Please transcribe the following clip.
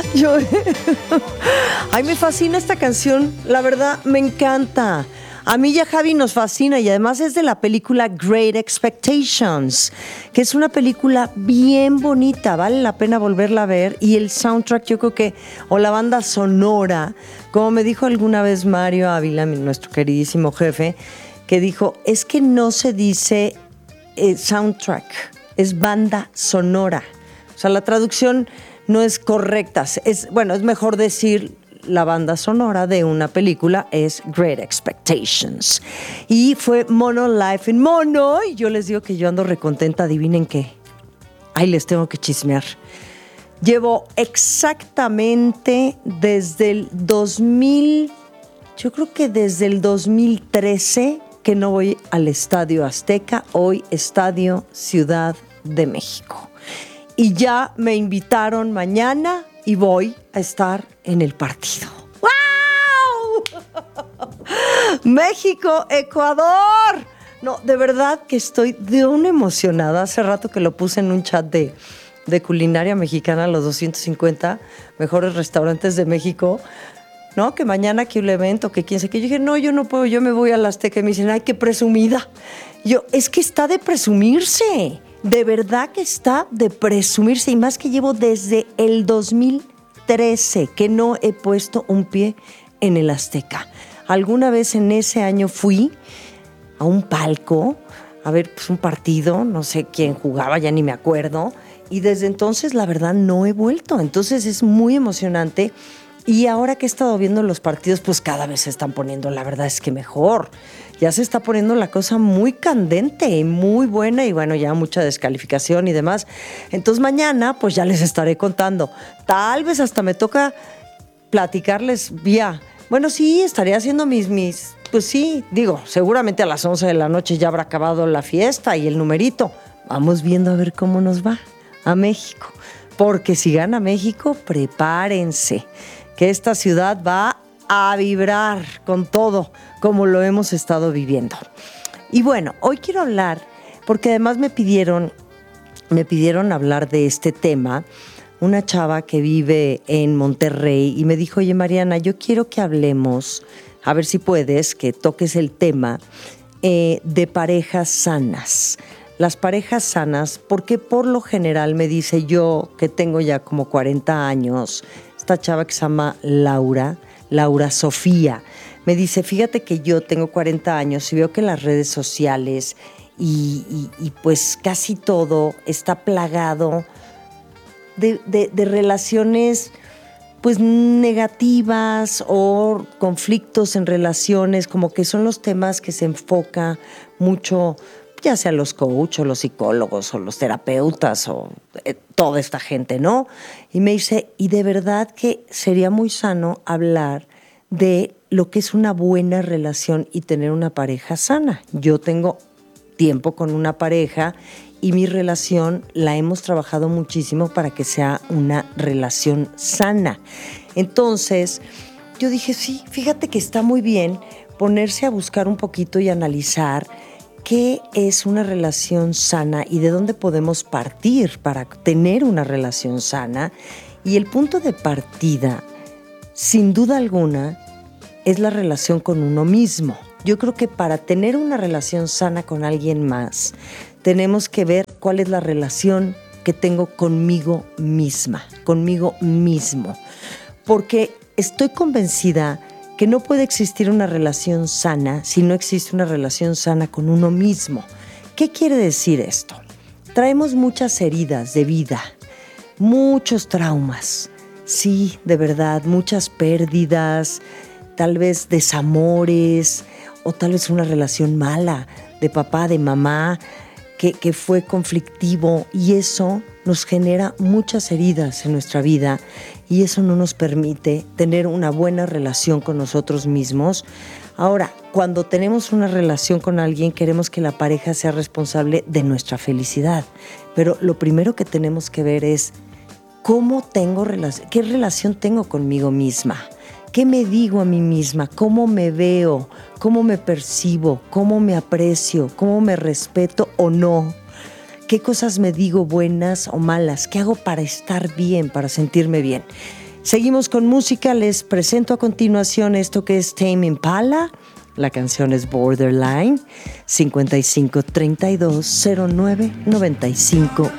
Yo, ay, me fascina esta canción, la verdad, me encanta. A mí y a Javi nos fascina y además es de la película Great Expectations, que es una película bien bonita, vale la pena volverla a ver. Y el soundtrack, yo creo que, o la banda sonora, como me dijo alguna vez Mario Ávila, nuestro queridísimo jefe, que dijo, es que no se dice soundtrack, es banda sonora. O sea, la traducción no es correcta. Es mejor decir la banda sonora de una película es Great Expectations. Y fue Mono Life in Mono. Y yo les digo que yo ando recontenta. Adivinen qué. Ay, les tengo que chismear. Llevo exactamente desde el 2000, yo creo que desde el 2013 que no voy al Estadio Azteca, hoy Estadio Ciudad de México. Y ya me invitaron mañana y voy a estar en el partido. ¡Wow! México, Ecuador. No, de verdad que estoy de una emocionada. Hace rato que lo puse en un chat de culinaria mexicana, los 250 mejores restaurantes de México, ¿no? Que mañana aquí un evento, que quién sé qué. Yo dije, no, yo no puedo, yo me voy a la Azteca. Y me dicen, ay, qué presumida. Yo, es que está de presumirse. De verdad que está de presumirse. Y más que llevo desde el 2013 que no he puesto un pie en el Azteca. Alguna vez en ese año fui a un palco a ver pues, un partido, no sé quién jugaba, ya ni me acuerdo. Y desde entonces, la verdad, no he vuelto. Entonces es muy emocionante. Y ahora que he estado viendo los partidos, pues cada vez se están poniendo, la verdad es que mejor. Ya se está poniendo la cosa muy candente y muy buena y bueno, ya mucha descalificación y demás. Entonces mañana pues ya les estaré contando. Tal vez hasta me toca platicarles vía. Bueno, sí, estaré haciendo pues sí, digo, seguramente a las 11 de la noche ya habrá acabado la fiesta y el numerito. Vamos viendo a ver cómo nos va a México. Porque si gana México, prepárense, que esta ciudad va a vibrar con todo como lo hemos estado viviendo. Y bueno, hoy quiero hablar, porque además me pidieron hablar de este tema, una chava que vive en Monterrey y me dijo, oye Mariana, yo quiero que hablemos, a ver si puedes, que toques el tema de parejas sanas. Las parejas sanas, porque por lo general me dice yo, que tengo ya como 40 años, esta chava que se llama Laura Sofía, me dice, fíjate que yo tengo 40 años y veo que las redes sociales y pues casi todo está plagado de relaciones pues negativas o conflictos en relaciones, como que son los temas que se enfoca mucho, ya sea los coaches o los psicólogos o los terapeutas o toda esta gente, ¿no? Y me dice, y de verdad que sería muy sano hablar de lo que es una buena relación y tener una pareja sana. Yo tengo tiempo con una pareja y mi relación la hemos trabajado muchísimo para que sea una relación sana. Entonces, yo dije, sí, fíjate que está muy bien ponerse a buscar un poquito y analizar qué es una relación sana y de dónde podemos partir para tener una relación sana. Y el punto de partida, sin duda alguna, es la relación con uno mismo. Yo creo que para tener una relación sana con alguien más, tenemos que ver cuál es la relación que tengo conmigo misma, conmigo mismo. Porque estoy convencida que no puede existir una relación sana si no existe una relación sana con uno mismo. ¿Qué quiere decir esto? Traemos muchas heridas de vida, muchos traumas, sí, de verdad, muchas pérdidas, tal vez desamores o tal vez una relación mala de papá, de mamá, que fue conflictivo y eso nos genera muchas heridas en nuestra vida y eso no nos permite tener una buena relación con nosotros mismos. Ahora, cuando tenemos una relación con alguien, queremos que la pareja sea responsable de nuestra felicidad, pero lo primero que tenemos que ver es qué relación tengo conmigo misma. ¿Qué me digo a mí misma? ¿Cómo me veo? ¿Cómo me percibo? ¿Cómo me aprecio? ¿Cómo me respeto o no? ¿Qué cosas me digo buenas o malas? ¿Qué hago para estar bien, para sentirme bien? Seguimos con música. Les presento a continuación esto que es Tame Impala. La canción es Borderline. 55 32 09 95